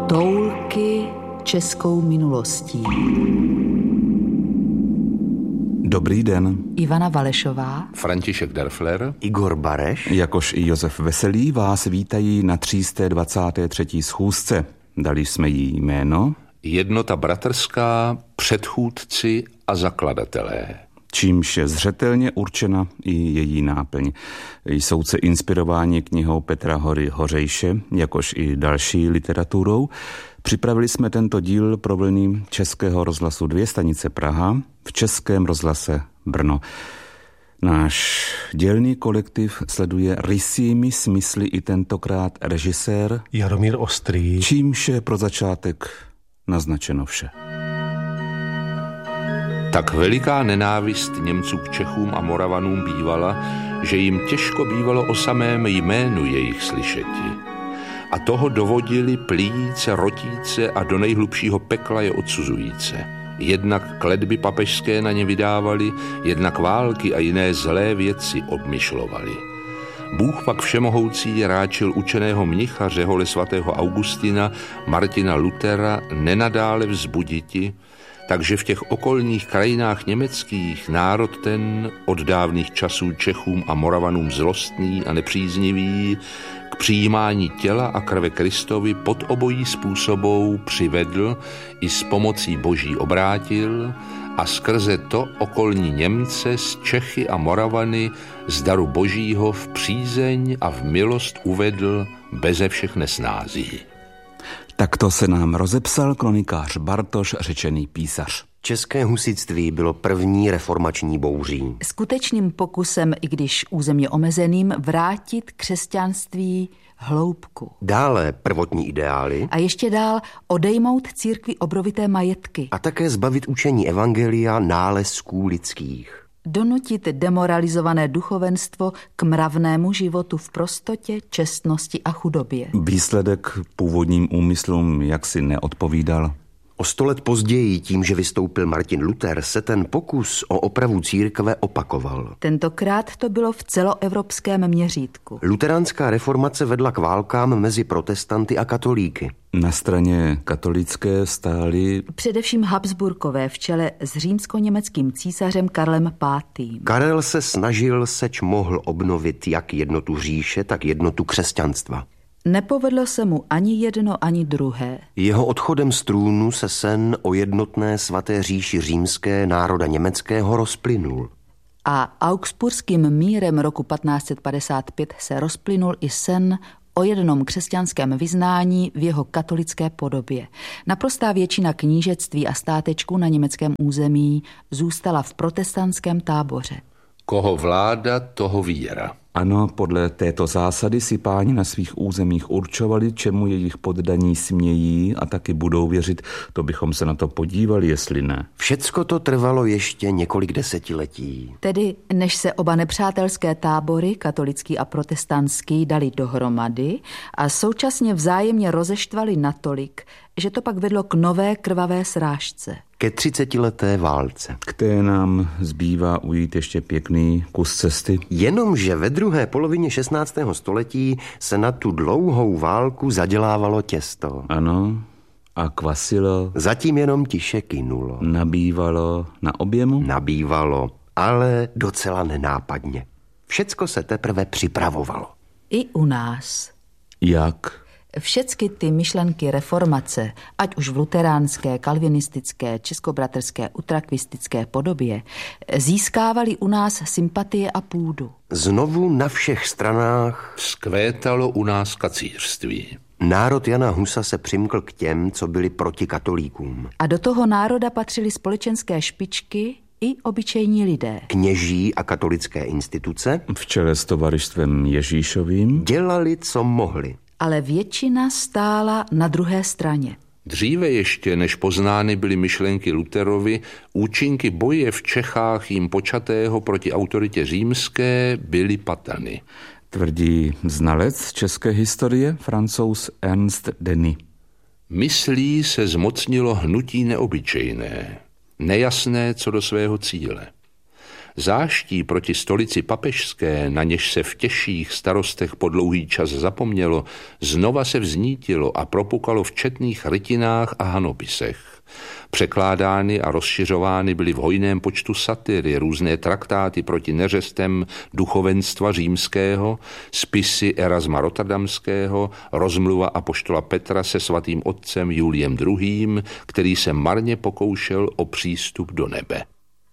Toulky českou minulostí. Dobrý den. Ivana Valešová, František Derfler, Igor Bareš, Jakož i Josef Veselý vás vítají na 323. schůzce. Dali jsme jí jméno Jednota bratrská, předchůdci a zakladatelé. Čímž je zřetelně určena i její náplň. Jsou se inspirováni knihou Petra Hory Hořejše, jakož i další literaturou. Připravili jsme tento díl pro vlny Českého rozhlasu 2 stanice Praha v Českém rozhlase Brno. Náš dělný kolektiv sleduje rysými smysly i tentokrát režisér Jaromír Ostrý. Čímž je pro začátek naznačeno vše. Tak veliká nenávist Němců k Čechům a Moravanům bývala, že jim těžko bývalo o samém jménu jejich slyšeti. A toho dovodili plíjíce, rotíce a do nejhlubšího pekla je odsuzujíce. Jednak kletby papežské na ně vydávali, jednak války a jiné zlé věci obmyšlovali. Bůh pak všemohoucí ráčil učeného mnicha řehole svatého Augustina, Martina Luthera nenadále vzbuditi, takže v těch okolních krajinách německých národ ten od dávných časů Čechům a Moravanům zlostný a nepříznivý k přijímání těla a krve Kristovi pod obojí způsobou přivedl i s pomocí Boží obrátil a skrze to okolní Němce z Čechy a Moravany z daru Božího v přízeň a v milost uvedl beze všech nesnází. Takto se nám rozepsal kronikář Bartoš, řečený písař. České husitství bylo první reformační bouří. skutečným pokusem, i když územně omezeným, vrátit křesťanství hloubku. Dále prvotní ideály A ještě dál odejmout církvi obrovité majetky. a také zbavit učení evangelia nálezků lidských. Donutit demoralizované duchovenstvo k mravnému životu v prostotě, čestnosti a chudobě. Výsledek původním úmyslům jaksi neodpovídal. O 100 let později, tím, že vystoupil Martin Luther, se ten pokus o opravu církve opakoval. Tentokrát to bylo v celoevropském měřítku. Luteránská reformace vedla k válkám mezi protestanty a katolíky. Na straně katolické stáli Především Habsburkové v čele s římsko-německým císařem Karlem V. Karel se snažil, seč mohl obnovit jak jednotu říše, tak jednotu křesťanstva. Nepovedlo se mu ani jedno, ani druhé. Jeho odchodem z trůnu se sen o jednotné svaté říši římské národa německého rozplynul. A augsburským mírem roku 1555 se rozplynul i sen o jednom křesťanském vyznání v jeho katolické podobě. Naprostá většina knížectví a státečků na německém území zůstala v protestantském táboře. Koho vláda, toho víra. Ano, podle této zásady si páni na svých územích určovali, čemu jejich poddaní smějí a taky budou věřit. To bychom se na to podívali, jestli ne. Všecko to trvalo ještě několik desetiletí. Tedy než se oba nepřátelské tábory, katolický a protestantský, dali dohromady a současně vzájemně rozeštvali natolik, že to pak vedlo k nové krvavé srážce. Ke 30leté válce. K té nám zbývá ujít ještě pěkný kus cesty. Jenomže ve druhé polovině 16. století se na tu dlouhou válku zadělávalo těsto. Ano, a kvasilo, Zatím jenom tiše kynulo. nabývalo na objemu. Nabývalo, ale docela nenápadně. Všecko se teprve připravovalo. I u nás. Jak? Všecky ty myšlenky reformace, ať už v luteránské, kalvinistické, českobratrské, utrakvistické podobě, získávaly u nás sympatie a půdu. Znovu na všech stranách Vzkvétalo u nás kacířství. národ Jana Husa se přimkl k těm, co byli proti katolíkům. A do toho národa patřily společenské špičky i obyčejní lidé. Kněží a katolické instituce V čele s tovaryšstvem Ježíšovým. dělali, co mohli. Ale většina stála na druhé straně. Dříve ještě, než poznány byly myšlenky Lutherovi, účinky boje v Čechách jim počatého proti autoritě římské byly patrny. Tvrdí znalec české historie, Francouz Ernst Denis. Myslí se zmocnilo hnutí neobyčejné, nejasné co do svého cíle. Záští proti stolici papežské, na něž se v těžších starostech po dlouhý čas zapomnělo, znova se vznítilo a propukalo v četných rytinách a hanopisech. Překládány a rozšiřovány byly v hojném počtu satyry, různé traktáty proti neřestem duchovenstva římského, spisy Erasma Rotterdamského, rozmluva apoštola Petra se svatým otcem Juliem II., který se marně pokoušel o přístup do nebe.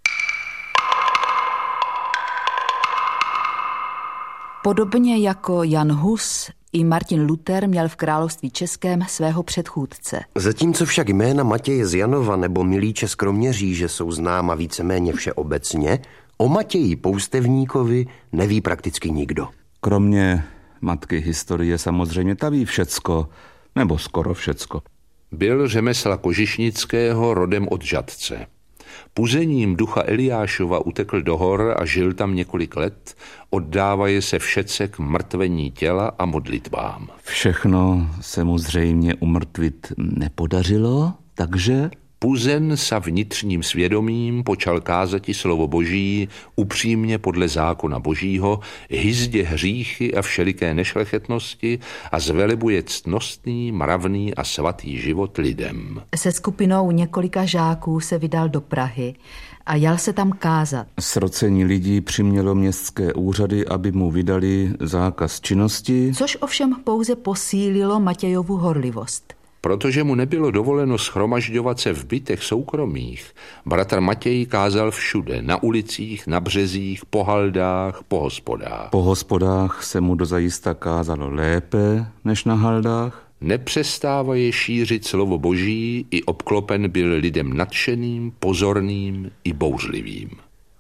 Podobně jako Jan Hus, i Martin Luther měl v království českém svého předchůdce. Zatímco však jména Matěje z Janova nebo Milíče z Kroměříže jsou známa víceméně všeobecně, o Matěji Poustevníkovi neví prakticky nikdo. Kromě matky historie samozřejmě ta ví všecko, nebo skoro všecko. Byl řemesla Kožišnického rodem od Žatce. Puzením ducha Eliášova utekl do hor a žil tam několik let, oddávaje se všece k mrtvení těla a modlitvám. Všechno se mu zřejmě umrtvit nepodařilo, takže... Puzen sa vnitřním svědomím počal kázati slovo Boží upřímně podle zákona Božího, hyzdě hříchy a všeliké nešlechetnosti a zvelebuje ctnostný, mravný a svatý život lidem. Se skupinou několika žáků se vydal do Prahy a jel se tam kázat. Srocení lidí přimělo městské úřady, aby mu vydali zákaz činnosti, Což ovšem pouze posílilo Matějovu horlivost. Protože mu nebylo dovoleno shromažďovat se v bytech soukromých, bratr Matěj kázal všude, na ulicích, na březích, po haldách, po hospodách. Po hospodách se mu dozajista kázalo lépe než na haldách. Nepřestávaje šířit slovo Boží, i obklopen byl lidem nadšeným, pozorným i bouřlivým.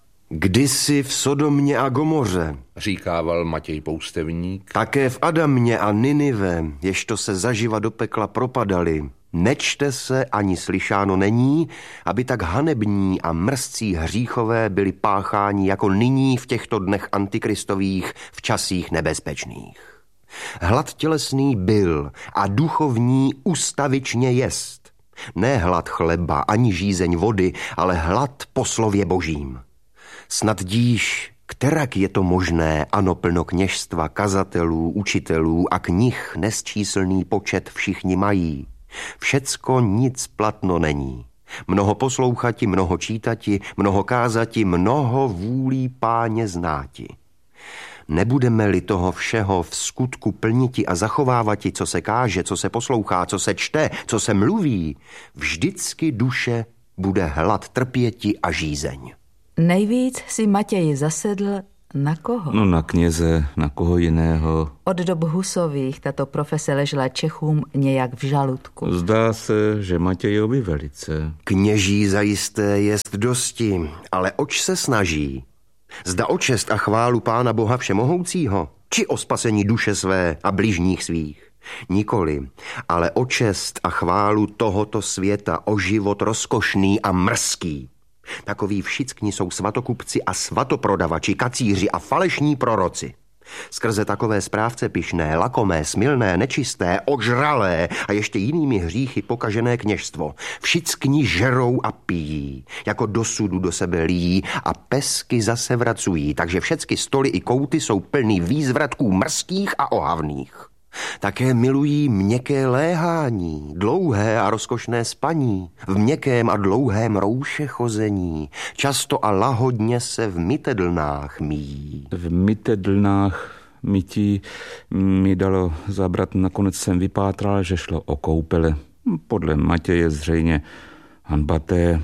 Kdysi v Sodomě a Gomoře, říkával Matěj Poustevník, také v Adamě a Ninive, ježto se zaživa do pekla propadali, nečte se ani slyšáno není, aby tak hanební a mrzcí hříchové byli pácháni jako nyní v těchto dnech antikristových, v časích nebezpečných. Hlad tělesný byl a duchovní ustavičně jest. Ne hlad chleba ani žízeň vody, ale hlad po slově Božím. Snad díš, kterak je to možné, ano plno kněžstva, kazatelů, učitelů a knih nesčíslný počet všichni mají. Všecko nic platno není. Mnoho poslouchati, mnoho čítati, mnoho kázati, mnoho vůlí Páně znáti. Nebudeme-li toho všeho v skutku plniti a zachovávati, co se káže, co se poslouchá, co se čte, co se mluví, vždycky duše bude hlad trpěti a žízeň. Nejvíc si Matěj zasedl na koho? No na kněze, na koho jiného. Od dob Husových tato profese ležela Čechům nějak v žaludku. Zdá se, že Matějovi velice. Kněží zajisté jest dosti, ale oč se snaží? Zda o čest a chválu Pána Boha Všemohoucího, či o spasení duše své a bližních svých? Nikoli, ale o čest a chválu tohoto světa, o život rozkošný a mrzký. Takoví všichni jsou svatokupci a svatoprodavači, kacíři a falešní proroci. Skrze takové správce pyšné, lakomé, smilné, nečisté, ožralé a ještě jinými hříchy pokažené kněžstvo. Všichni žerou a pijí, jako do sudu do sebe lijí a pesky zase vracují, takže všecky stoly i kouty jsou plný výzvratků mrzkých a ohavných. Také milují měkké léhání, dlouhé a rozkošné spaní, v měkkém a dlouhém rouše chození, často a lahodně se v mytedlnách míjí. V mytedlnách mytí mi dalo zabrat, nakonec jsem vypátral, že šlo o koupele. Podle Matěje zřejmě hanbaté.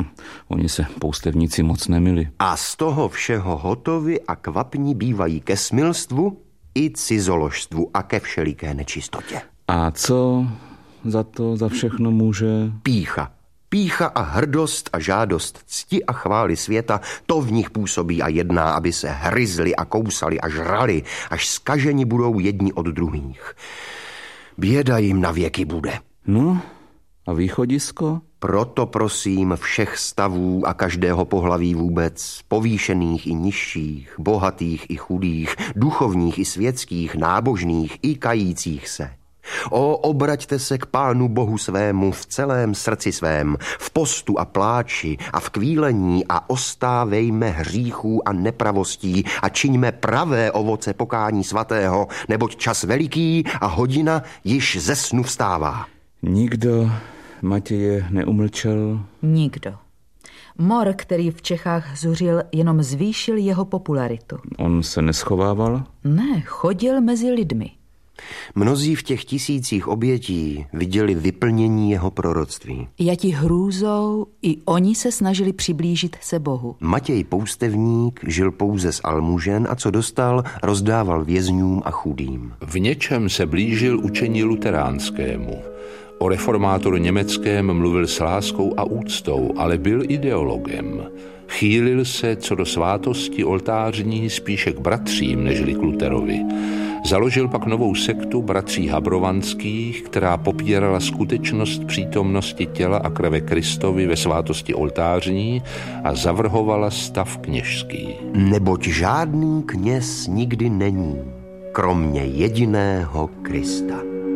Oni se poustevníci moc nemili. A z toho všeho hotovi a kvapní bývají ke smilstvu i cizoložstvu a ke všeliké nečistotě. A co za to, za všechno může? Pýcha. Pýcha a hrdost a žádost cti a chvály světa, to v nich působí a jedná, aby se hryzli a kousali a žrali, až zkaženi budou jedni od druhých. Běda jim na věky bude. No, a východisko? Proto prosím všech stavů a každého pohlaví vůbec, povýšených i nižších, bohatých i chudých, duchovních i světských, nábožných i kajících se. O, obraťte se k Pánu Bohu svému v celém srdci svém, v postu a pláči a v kvílení a ostávejme hříchů a nepravostí a čiňme pravé ovoce pokání svatého, neboť čas veliký a hodina již ze snu vstává. Nikdo Matěje neumlčel? Nikdo. Mor, který v Čechách zuřil, jenom zvýšil jeho popularitu. On se neschovával? Ne, chodil mezi lidmi. Mnozí v těch tisících obětí viděli vyplnění jeho proroctví. Jati hrůzou, i oni se snažili přiblížit se Bohu. Matěj Poustevník žil pouze z almužen a co dostal, rozdával vězňům a chudým. V něčem se blížil učení luteránskému. O reformátoru německém mluvil s láskou a úctou, ale byl ideologem. Chýlil se co do svátosti oltářní spíše k bratřím nežli k Luterovi. Založil pak novou sektu bratří Habrovanských, která popírala skutečnost přítomnosti těla a krve Kristovi ve svátosti oltářní a zavrhovala stav kněžský. Neboť žádný kněz nikdy není, kromě jediného Krista.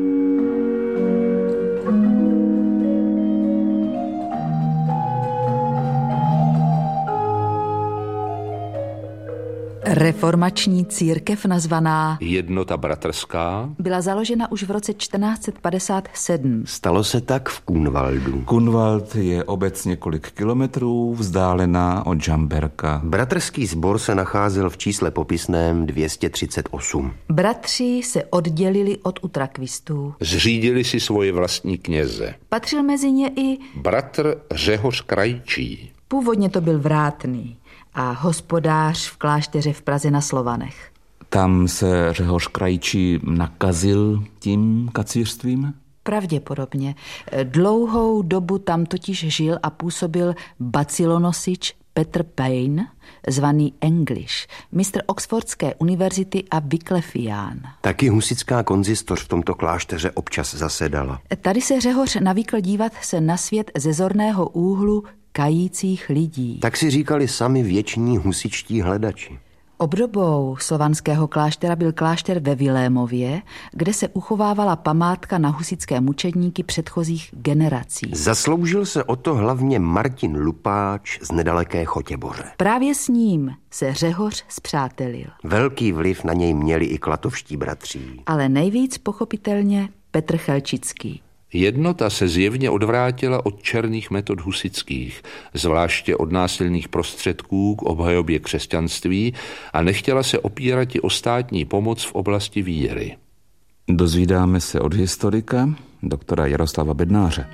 Reformační církev nazvaná Jednota bratrská byla založena už v roce 1457. Stalo se tak v Kunvaldu. Kunvald je obec několik kilometrů vzdálená od Žamberka. Bratrský sbor se nacházel v čísle popisném 238. Bratři se oddělili od utrakvistů. zřídili si svoje vlastní kněze. Patřil mezi ně i Bratr Řehoř Krajčí. původně to byl vrátný a hospodář v klášteře v Praze na Slovanech. Tam se Řehoř Krajčí nakazil tím kacířstvím? Pravděpodobně. Dlouhou dobu tam totiž žil a působil bacilonosič Petr Payne, zvaný English, mistr Oxfordské univerzity a Wyclefián. Taky husitská konzistoř v tomto klášteře občas zasedala. Tady se Řehoř navykl dívat se na svět ze zorného úhlu kajících lidí. Tak si říkali sami věční husičtí hledači. Obdobou slovanského kláštera byl klášter ve Vilémově, kde se uchovávala památka na husitské mučedníky předchozích generací. Zasloužil se o to hlavně Martin Lupáč z nedaleké Chotěboře. Právě s ním se Řehoř spřátelil. Velký vliv na něj měli i klatovští bratří. Ale nejvíc pochopitelně Petr Chelčický. Jednota se zjevně odvrátila od černých metod husitských, zvláště od násilných prostředků k obhajobě křesťanství a nechtěla se opírat i o státní pomoc v oblasti víry. Dozvídáme se od historika, doktora Jaroslava Bednáře.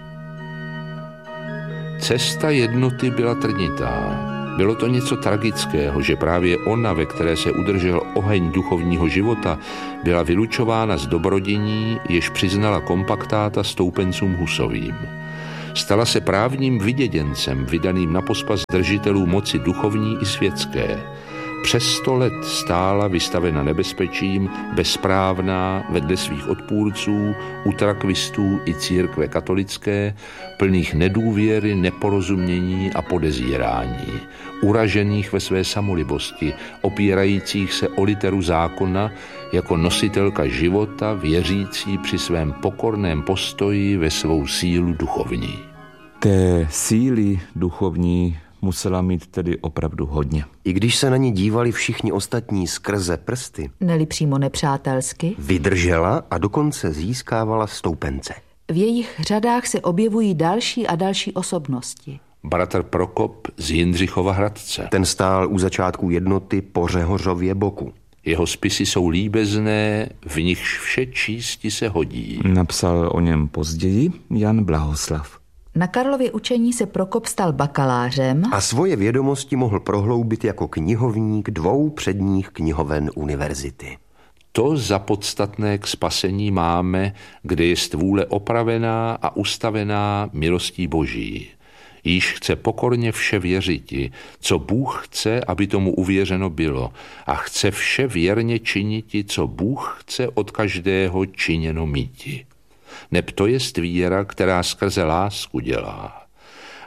Cesta jednoty byla trnitá. Bylo to něco tragického, že právě ona, ve které se udržel oheň duchovního života, byla vylučována z dobrodiní, jež přiznala kompaktáta stoupencům Husovým. Stala se právním vyděděncem, vydaným na pospas držitelů moci duchovní i světské. Přes 100 let stála vystavena nebezpečím, bezprávná vedle svých odpůrců, utrakvistů i církve katolické, plných nedůvěry, neporozumění a podezírání, uražených ve své samolibosti, opírajících se o literu zákona jako nositelka života, věřící při svém pokorném postoji ve svou sílu duchovní. Té síly duchovní musela mít tedy opravdu hodně. I když se na ní dívali všichni ostatní skrze prsty, Neli přímo nepřátelsky, vydržela a dokonce získávala stoupence. v jejich řadách se objevují další a další osobnosti. Bratr Prokop z Jindřichova Hradce. Ten stál u začátku jednoty po Řehořově boku. Jeho spisy jsou líbezné, v nichž vše čísti se hodí. Napsal o něm později Jan Blahoslav. Na Karlově učení se Prokop stal bakalářem A svoje vědomosti mohl prohloubit jako knihovník 2 předních knihoven univerzity. To za podstatné k spasení máme, kde je vůle opravená a ustavená milostí Boží. Již chce pokorně vše věřiti, co Bůh chce, aby tomu uvěřeno bylo, a chce vše věrně činiti, co Bůh chce od každého činěno míti. Neb to jest víra, která skrze lásku dělá.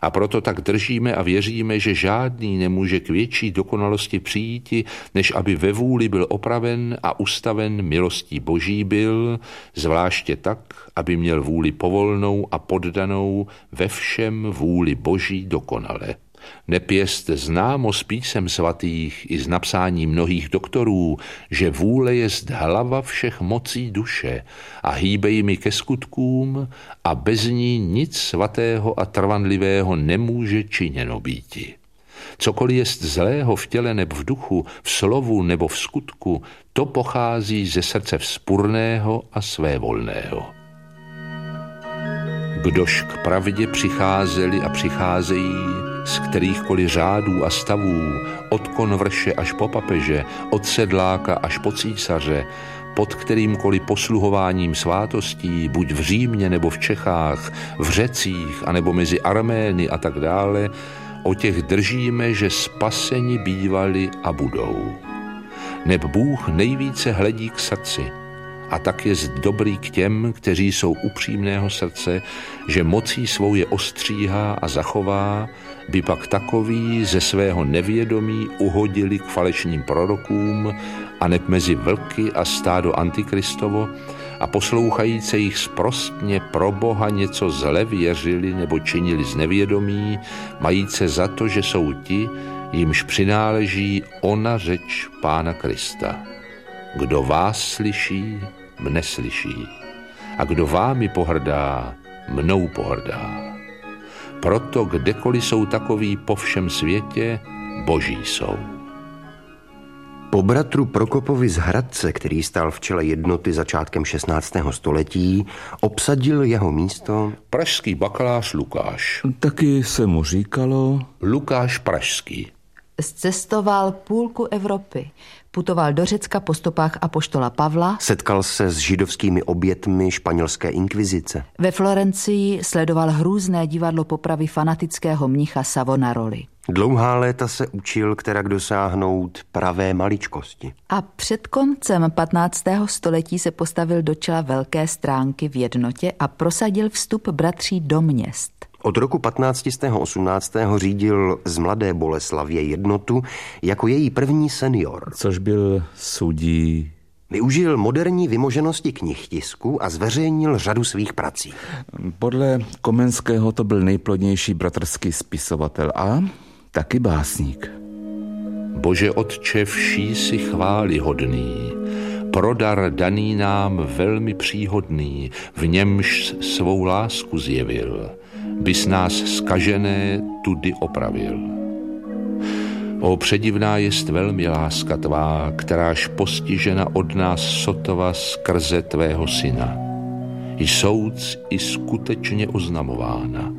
A proto tak držíme a věříme, že žádný nemůže k větší dokonalosti přijíti, než aby ve vůli byl opraven a ustaven milostí Boží byl, zvláště tak, aby měl vůli povolnou a poddanou ve všem vůli Boží dokonale. Nepěst známo z písem svatých i z napsání mnohých doktorů, že vůle jest hlava všech mocí duše a hýbe jimi ke skutkům a bez ní nic svatého a trvanlivého nemůže činěno býti. Cokoliv jest zlého v těle nebo v duchu, v slovu nebo v skutku, to pochází ze srdce vzpurného a svévolného. Kdož k pravdě přicházeli a přicházejí, z kterýchkoliv řádů a stavů, od konvrše až po papeže, od sedláka až po císaře, pod kterýmkoliv posluhováním svátostí, buď v Římě nebo v Čechách, v Řecích anebo mezi Armény a tak dále, o těch držíme, že spaseni bývali a budou. Neb Bůh nejvíce hledí k srdci, a tak jest dobrý k těm, kteří jsou upřímného srdce, že mocí svou je ostříhá a zachová, by pak takoví ze svého nevědomí uhodili k falešným prorokům a neb mezi vlky a stádo Antikristovo a poslouchajíce jich sprostně pro Boha něco zle věřili nebo činili z nevědomí, majíce za to, že jsou ti, jimž přináleží ona řeč Pána Krista. Kdo vás slyší, mne slyší. A kdo vámi pohrdá, mnou pohrdá. Proto kdekoliv jsou takoví po všem světě, boží jsou. Po bratru Prokopovi z Hradce, který stál v čele jednoty začátkem 16. století, obsadil jeho místo pražský bakalář Lukáš. Taky se mu říkalo Lukáš Pražský. Zcestoval půlku Evropy. Putoval do Řecka po stopách apoštola Pavla. Setkal se s židovskými obětmi španělské inkvizice. Ve Florencii sledoval hrůzné divadlo popravy fanatického mnicha Savonaroli. Dlouhá léta se učil, kterak dosáhnout pravé maličkosti. A před koncem 15. století se postavil do čela velké stránky v jednotě a prosadil vstup bratří do měst. Od roku 1518. řídil z Mladé Boleslavě jednotu jako její první senior. Což byl sudí. Využil moderní vymoženosti knihtisku a zveřejnil řadu svých prací. Podle Komenského to byl nejplodnější bratrský spisovatel a taky básník. Bože Otče, vší si chvály hodný, pro dar daný nám velmi příhodný, v němž svou lásku zjevil, bys nás zkažené tudy opravil. O předivná jest velmi láska tvá, kteráž postižena od nás sotva skrze tvého syna. Jsouc i skutečně oznamována.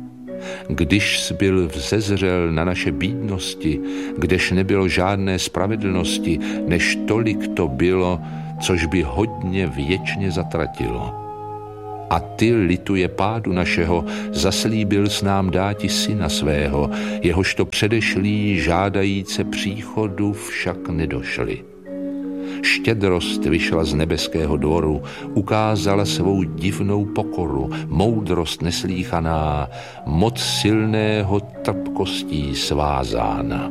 Když byl vzezřel na naše bídnosti, kdež nebylo žádné spravedlnosti, než tolik to bylo, což by hodně věčně zatratilo. A ty, lituje pádu našeho, zaslíbil s nám dáti syna svého, jehož to předešlí žádajíce příchodu však nedošli. Štědrost vyšla z nebeského dvoru, ukázala svou divnou pokoru, moudrost neslíchaná, moc silného trpkostí svázána.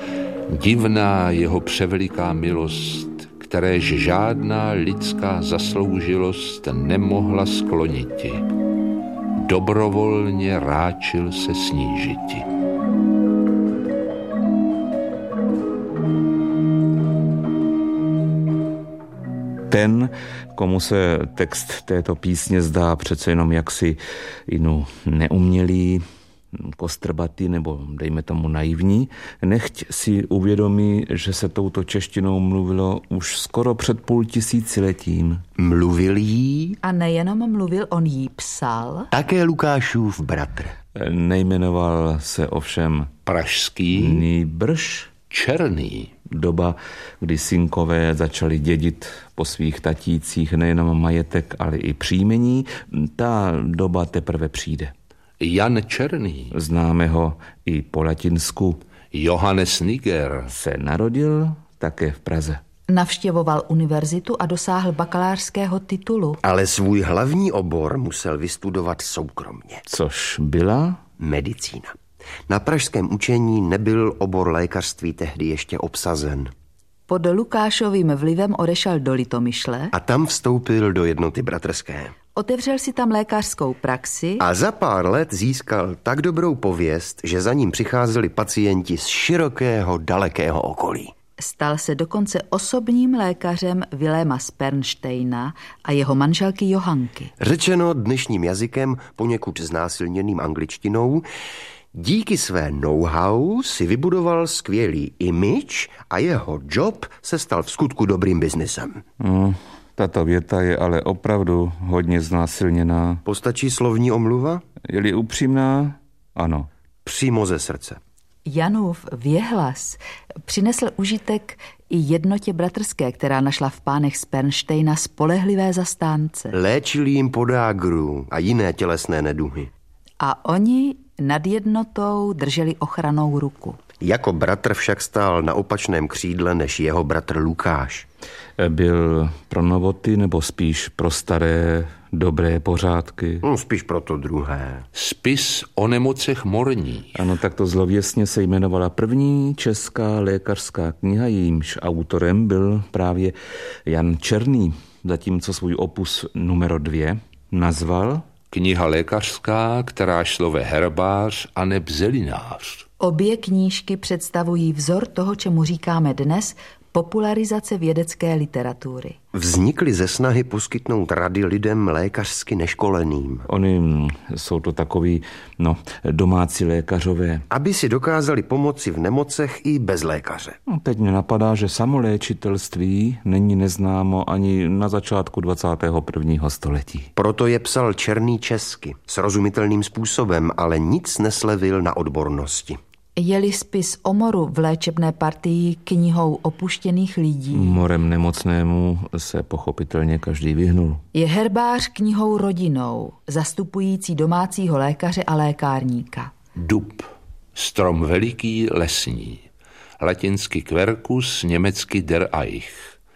Divná jeho převeliká milost, kteréž žádná lidská zasloužilost nemohla skloniti. Dobrovolně ráčil se snížiti. Ten, komu se text této písně zdá přece jenom jaksi neumělý, kostrbatý nebo dejme tomu naivní, nechť si uvědomí, že se touto češtinou mluvilo už skoro před 500 letím. Mluvil jí? A nejenom mluvil, on jí psal. Také Lukášův bratr. Nejmenoval se ovšem Pražský, nýbrž Černý. Doba, kdy synkové začali dědit po svých tatících nejenom majetek, ale i příjmení, ta doba teprve přijde. Jan Černý, známe ho i po latinsku. Johannes Niger se narodil také v Praze. Navštěvoval univerzitu a dosáhl bakalářského titulu. Ale svůj hlavní obor musel vystudovat soukromně. Což byla medicína. Na pražském učení nebyl obor lékařství tehdy ještě obsazen. Pod Lukášovým vlivem odešel do Litomyšle A tam vstoupil do jednoty bratrské. otevřel si tam lékařskou praxi A za pár let získal tak dobrou pověst, že za ním přicházeli pacienti z širokého, dalekého okolí. Stal se dokonce osobním lékařem Viléma z Pernštejna a jeho manželky Johanky. Řečeno dnešním jazykem, poněkud znásilněným angličtinou, díky své know-how si vybudoval skvělý image a jeho job se stal v skutku dobrým biznesem. Tato věta je ale opravdu hodně znásilněná. Postačí slovní omluva? Je-li upřímná? Ano. Přímo ze srdce. Janův věhlas přinesl užitek i jednotě bratrské, která našla v pánech z Pernštejna spolehlivé zastánce. Léčili jim podágru a jiné tělesné neduhy. A oni nad jednotou drželi ochranou ruku. Jako bratr však stál na opačném křídle než jeho bratr Lukáš. Byl pro novoty nebo spíš pro staré, dobré pořádky? Spíš pro to druhé. Spis o nemocech morních. Ano, takto zlověsně se jmenovala první česká lékařská kniha, jejímž autorem byl právě Jan Černý, zatímco svůj opus numero 2 nazval Kniha lékařská, kteráž slove herbář a neb zelinář. Obě knížky představují vzor toho, čemu říkáme dnes popularizace vědecké literatury. Vznikly ze snahy poskytnout rady lidem lékařsky neškoleným. Oni jsou to takoví, domácí lékařové. Aby si dokázali pomoci v nemocech i bez lékaře. Teď mě napadá, že samoléčitelství není neznámo ani na začátku 21. století. Proto je psal Černý česky, srozumitelným způsobem, ale nic neslevil na odbornosti. Je-li spis o moru v léčebné partii knihou opuštěných lidí, Morem nemocnému se pochopitelně každý vyhnul. je herbář knihou rodinou, zastupující domácího lékaře a lékárníka. Dub, strom veliký lesní, latinsky quercus, německy der Eich.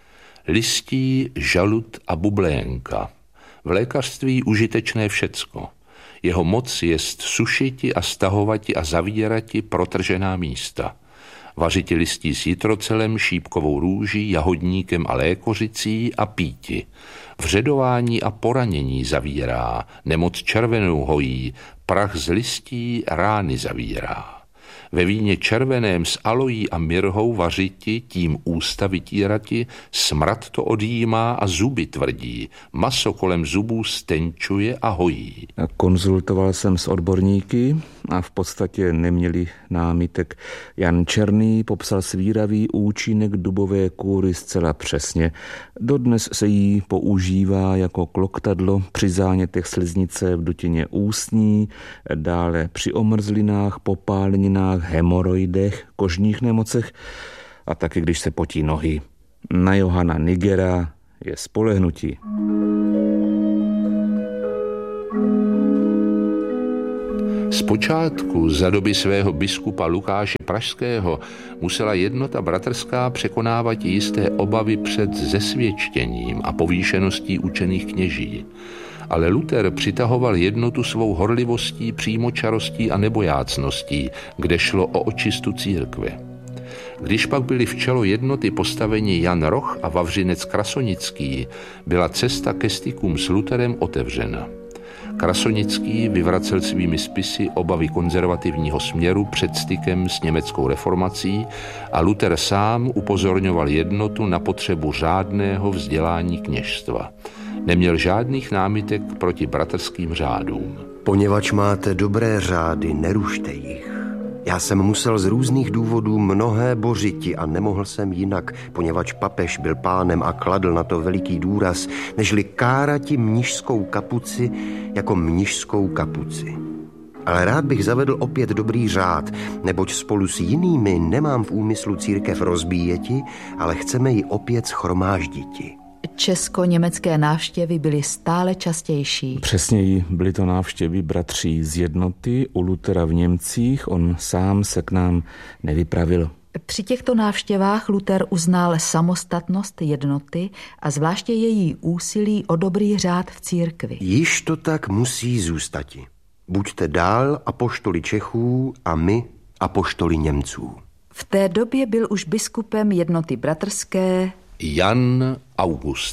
Listí, žalud a bublénka. V lékařství užitečné všecko. Jeho moc jest sušiti a stahovati a zavírati protržená místa. Vařiti listí s jitrocelem, šípkovou růží, jahodníkem a lékořicí a píti. Vředování a poranění zavírá, nemoc červenou hojí, prach z listí rány zavírá. Ve víně červeném s alojí a mirhou vařiti, tím ústa vytírati, smrad to odjímá a zuby tvrdí, maso kolem zubů stenčuje a hojí. Konzultoval jsem s odborníky a v podstatě neměli námitek. Jan Černý popsal svíravý účinek dubové kůry zcela přesně. Dodnes se jí používá jako kloktadlo při zánětech sliznice v dutině ústní, dále při omrzlinách, popáleninách, hemoroidech, kožních nemocech a taky když se potí nohy. Na Johana Nigera je spolehnutí. Zpočátku za doby svého biskupa Lukáše Pražského musela jednota bratrská překonávat jisté obavy před zesvědčením a povýšeností učených kněží. Ale Luther přitahoval jednotu svou horlivostí, přímočarostí a nebojácností, kde šlo o očistu církve. Když pak byli v čelo jednoty postaveni Jan Roch a Vavřinec Krasonický, byla cesta ke stykům s Lutherem otevřena. Krasonický vyvracel svými spisy obavy konzervativního směru před stykem s německou reformací a Luther sám upozorňoval jednotu na potřebu řádného vzdělání kněžstva. Neměl žádných námitek proti bratrským řádům. Poněvadž máte dobré řády, nerušte jich. Já jsem musel z různých důvodů mnohé bořiti a nemohl jsem jinak, poněvadž papež byl pánem a kladl na to veliký důraz, nežli kárati mnišskou kapuci jako mnišskou kapuci. Ale rád bych zavedl opět dobrý řád, neboť spolu s jinými nemám v úmyslu církev rozbíjeti, ale chceme ji opět shromážditi. Česko-německé návštěvy byly stále častější. Přesněji byly to návštěvy bratří z jednoty u Luthera v Němcích, on sám se k nám nevypravil. Při těchto návštěvách Luther uznal samostatnost jednoty a zvláště její úsilí o dobrý řád v církvi. Již to tak musí zůstati. Buďte dál apoštoli Čechů a my apoštoli Němců. V té době byl už biskupem Jednoty bratrské Jan August.